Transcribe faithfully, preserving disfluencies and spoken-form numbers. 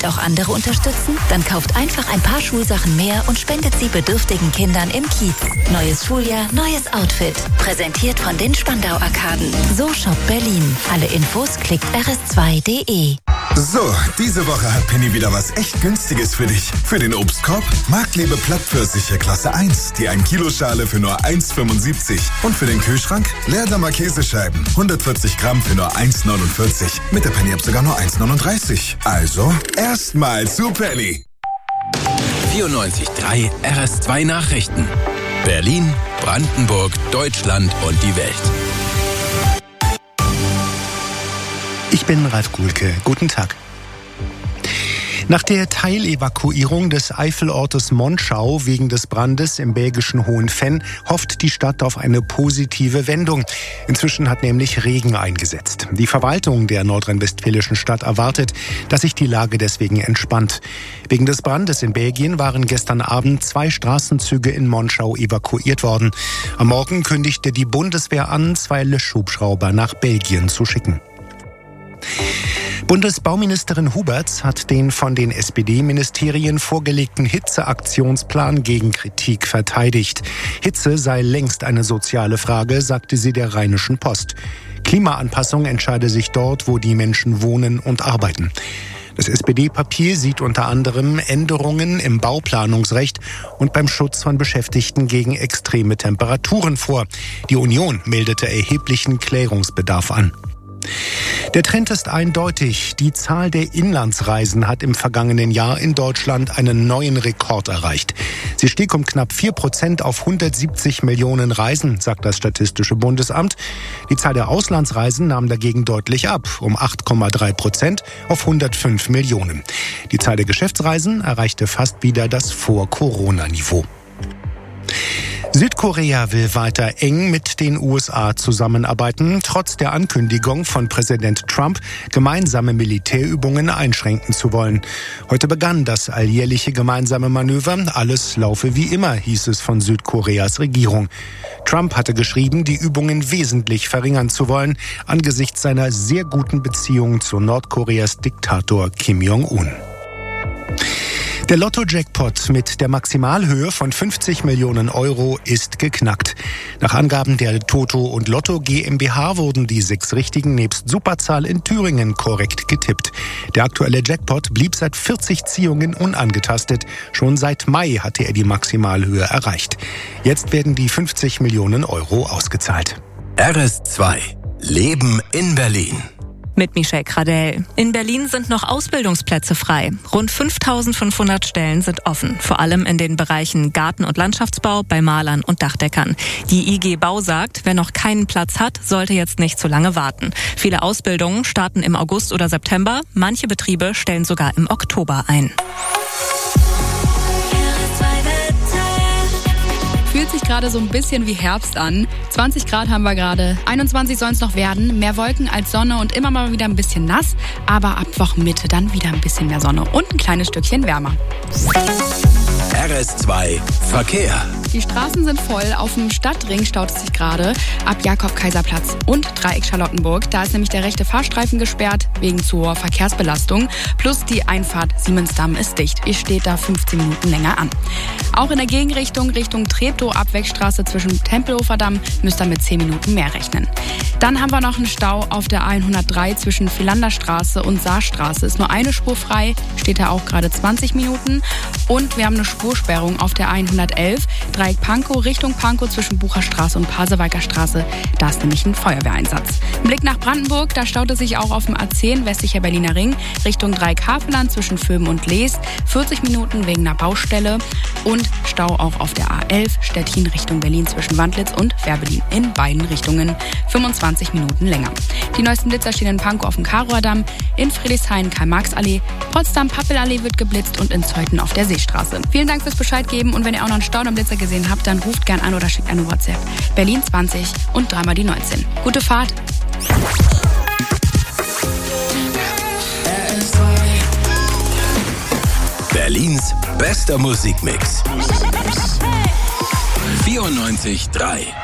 wollt auch andere unterstützen? Dann kauft einfach ein paar Schulsachen mehr und spendet sie bedürftigen Kindern im Kiez. Neues Schuljahr, neues Outfit. Präsentiert von den Spandau-Arkaden. So shoppt Berlin. Alle Infos klickt r s zwei punkt d e. So, diese Woche hat Penny wieder was echt Günstiges für dich. Für den Obstkorb Marktlebe Plattpfirsiche Klasse eins, die ein Kilo Schale für nur eins fünfundsiebzig. Und für den Kühlschrank Leerdammer Käsescheiben, hundertvierzig Gramm für nur eins neunundvierzig. Mit der Penny-App sogar nur eins neununddreißig. Also, erstmal zu Penny. vierundneunzig Komma drei R S zwei Nachrichten. Berlin, Brandenburg, Deutschland und die Welt. Ich bin Ralf Kuhlke. Guten Tag. Nach der Teilevakuierung des Eifelortes Monschau wegen des Brandes im belgischen Hohenfenn hofft die Stadt auf eine positive Wendung. Inzwischen hat nämlich Regen eingesetzt. Die Verwaltung der nordrhein-westfälischen Stadt erwartet, dass sich die Lage deswegen entspannt. Wegen des Brandes in Belgien waren gestern Abend zwei Straßenzüge in Monschau evakuiert worden. Am Morgen kündigte die Bundeswehr an, zwei Löschhubschrauber nach Belgien zu schicken. Bundesbauministerin Huberts hat den von den S P D-Ministerien vorgelegten Hitzeaktionsplan gegen Kritik verteidigt. Hitze sei längst eine soziale Frage, sagte sie der Rheinischen Post. Klimaanpassung entscheide sich dort, wo die Menschen wohnen und arbeiten. Das S P D-Papier sieht unter anderem Änderungen im Bauplanungsrecht und beim Schutz von Beschäftigten gegen extreme Temperaturen vor. Die Union meldete erheblichen Klärungsbedarf an. Der Trend ist eindeutig. Die Zahl der Inlandsreisen hat im vergangenen Jahr in Deutschland einen neuen Rekord erreicht. Sie stieg um knapp vier Prozent auf hundertsiebzig Millionen Reisen, sagt das Statistische Bundesamt. Die Zahl der Auslandsreisen nahm dagegen deutlich ab, um acht Komma drei Prozent auf hundertfünf Millionen. Die Zahl der Geschäftsreisen erreichte fast wieder das Vor-Corona-Niveau. Südkorea will weiter eng mit den U S A zusammenarbeiten, trotz der Ankündigung von Präsident Trump, gemeinsame Militärübungen einschränken zu wollen. Heute begann das alljährliche gemeinsame Manöver. Alles laufe wie immer, hieß es von Südkoreas Regierung. Trump hatte geschrieben, die Übungen wesentlich verringern zu wollen, angesichts seiner sehr guten Beziehung zu Nordkoreas Diktator Kim Jong-un. Der Lotto-Jackpot mit der Maximalhöhe von fünfzig Millionen Euro ist geknackt. Nach Angaben der Toto und Lotto GmbH wurden die sechs Richtigen nebst Superzahl in Thüringen korrekt getippt. Der aktuelle Jackpot blieb seit vierzig Ziehungen unangetastet. Schon seit Mai hatte er die Maximalhöhe erreicht. Jetzt werden die fünfzig Millionen Euro ausgezahlt. R S zwei. Leben in Berlin. Mit Michelle Kradell. In Berlin sind noch Ausbildungsplätze frei. Rund fünftausendfünfhundert Stellen sind offen, vor allem in den Bereichen Garten- und Landschaftsbau, bei Malern und Dachdeckern. Die I G Bau sagt, wer noch keinen Platz hat, sollte jetzt nicht zu lange warten. Viele Ausbildungen starten im August oder September, manche Betriebe stellen sogar im Oktober ein. Fühlt sich gerade so ein bisschen wie Herbst an. zwanzig Grad haben wir gerade, einundzwanzig sollen es noch werden. Mehr Wolken als Sonne und immer mal wieder ein bisschen nass. Aber ab Wochenmitte dann wieder ein bisschen mehr Sonne und ein kleines Stückchen wärmer. R S zwei Verkehr. Die Straßen sind voll. Auf dem Stadtring staut es sich gerade ab Jakob-Kaiser-Platz und Dreieck Charlottenburg. Da ist nämlich der rechte Fahrstreifen gesperrt wegen zu hoher Verkehrsbelastung. Plus die Einfahrt Siemensdamm ist dicht. Ihr steht da fünfzehn Minuten länger an. Auch in der Gegenrichtung, Richtung Treptow-Abwegstraße zwischen Tempelhofer Damm, müsst ihr mit zehn Minuten mehr rechnen. Dann haben wir noch einen Stau auf der hundertdrei zwischen Philanderstraße und Saarstraße. Ist nur eine Spur frei, steht da auch gerade zwanzig Minuten. Und wir haben eine Spursperrung auf der hundertelf, Dreieck Pankow, Richtung Pankow zwischen Bucherstraße und Pasewalker Straße. Da ist nämlich ein Feuerwehreinsatz. Ein Blick nach Brandenburg, da staut es sich auch auf dem A zehn, westlicher Berliner Ring, Richtung Dreieck Havelland zwischen Vöben und Leest, vierzig Minuten wegen einer Baustelle. Und Stau auch auf der A elf, Stettin Richtung Berlin zwischen Wandlitz und Fährberlin in beiden Richtungen, fünfundzwanzig Minuten länger. Die neuesten Blitzer stehen in Pankow auf dem Karower Damm, in Friedrichshain Karl-Marx-Allee, Potsdam-Pappelallee wird geblitzt und in Zeuthen auf der Seestraße. Vielen Dank fürs Bescheid geben und wenn ihr auch noch einen Stau am Blitzer gesehen habt, dann ruft gern an oder schickt eine WhatsApp. Berlin zwanzig und dreimal die neunzehn. Gute Fahrt! Berlins bester Musikmix. vierundneunzig Komma drei